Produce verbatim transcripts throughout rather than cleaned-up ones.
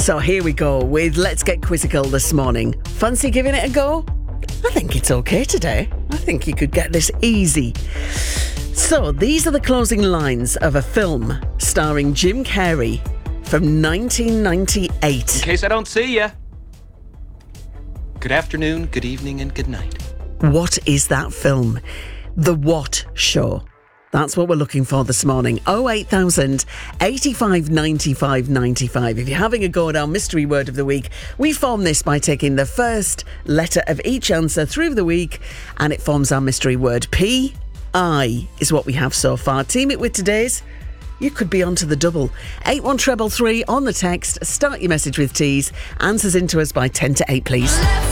So here we go with Let's Get Quizzical this morning. Fancy giving it a go? I think it's okay today. I think you could get this easy. So these are the closing lines of a film starring Jim Carrey from nineteen ninety-eight. In case I don't see ya. Good afternoon, good evening, and good night. What is that film? The What Show? That's what we're looking for this morning. oh eight thousand, eighty-five, ninety-five, ninety-five. If you're having a go at our mystery word of the week, we form this by taking the first letter of each answer through the week, and it forms our mystery word. P I is what we have so far. Team it with today's. You could be onto the double. eight one three three on the text. Start your message with T's. Answers into us by ten to eight, please.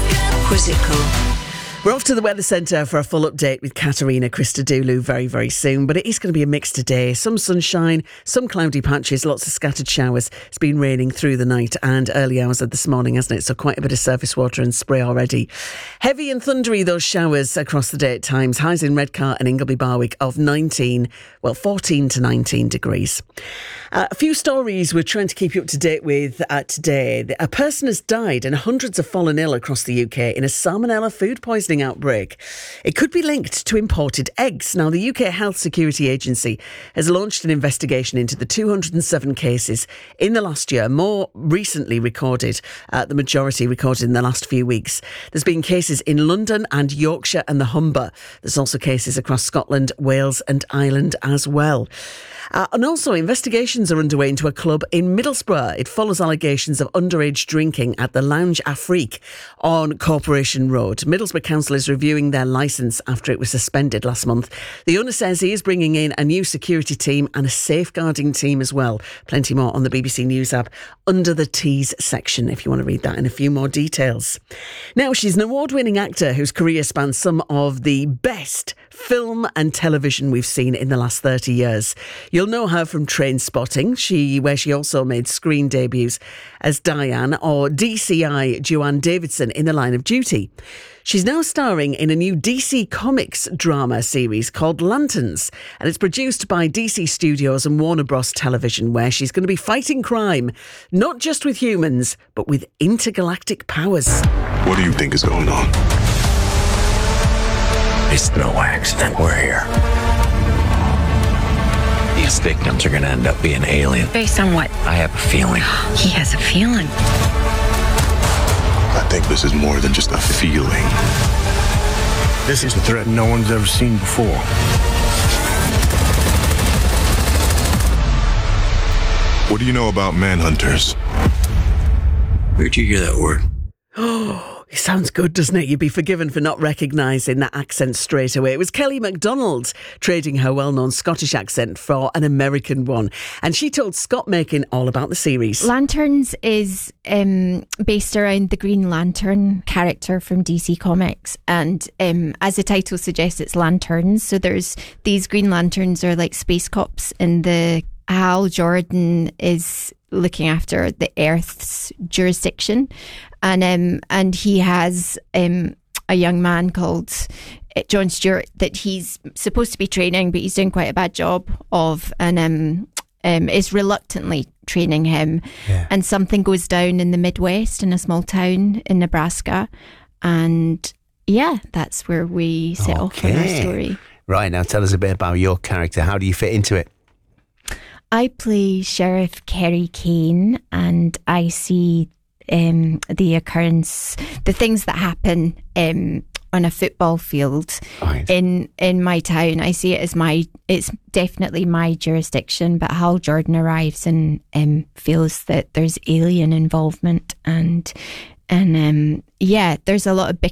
Quizzical. We're off to the Weather Centre for a full update with Katerina Christodoulou very, very soon. But it is going to be a mix today. Some sunshine, some cloudy patches, lots of scattered showers. It's been raining through the night and early hours of this morning, hasn't it? So quite a bit of surface water and spray already. Heavy and thundery, those showers across the day at times. Highs in Redcar and Ingleby Barwick of nineteen, well, fourteen to nineteen degrees. Uh, a few stories we're trying to keep you up to date with uh, today. A person has died and hundreds have fallen ill across the U K in a salmonella food poisoning outbreak. It could be linked to imported eggs. Now, the U K Health Security Agency has launched an investigation into the two hundred seven cases in the last year, more recently recorded, uh, the majority recorded in the last few weeks. There's been cases in London and Yorkshire and the Humber. There's also cases across Scotland, Wales and Ireland as well. Uh, and also, investigations are underway into a club in Middlesbrough. It follows allegations of underage drinking at the Lounge Afrique on Corporation Road. Middlesbrough Council is reviewing their licence after it was suspended last month. The owner says he is bringing in a new security team and a safeguarding team as well. Plenty more on the B B C News app under the T's section if you want to read that and a few more details. Now, she's an award-winning actor whose career spans some of the best film and television we've seen in the last thirty years. You'll know her from Trainspotting, she, where she also made screen debuts as Diane, or D C I Joanne Davidson in The Line of Duty. She's now starring in a new D C Comics drama series called Lanterns, and it's produced by D C Studios and Warner Bros. Television, where she's going to be fighting crime, not just with humans, but with intergalactic powers. What do you think is going on? It's no accident we're here. These victims are going to end up being alien. Based on what? I have a feeling. He has a feeling. I think this is more than just a feeling. This is a threat no one's ever seen before. What do you know about manhunters? Where'd you hear that word? Oh, it sounds good, doesn't it? You'd be forgiven for not recognising that accent straight away. It was Kelly MacDonald trading her well-known Scottish accent for an American one. And she told Scott Makin all about the series. Lanterns is um, based around the Green Lantern character from D C Comics. And um, as the title suggests, it's lanterns. So there's these Green Lanterns are like space cops, and the Hal Jordan is looking after the Earth's jurisdiction, and um, and he has um, a young man called John Stewart that he's supposed to be training, but he's doing quite a bad job of, and um, um, is reluctantly training him. Yeah. And something goes down in the Midwest in a small town in Nebraska, and yeah, that's where we set off on our story. Right, now tell us a bit about your character. How do you fit into it? I play Sheriff Kerry Kane, and I see um, the occurrence, the things that happen um, on a football field right. in in my town. I see it as my, it's definitely my jurisdiction, but Hal Jordan arrives and um, feels that there's alien involvement, and and um, yeah, there's a lot of bickering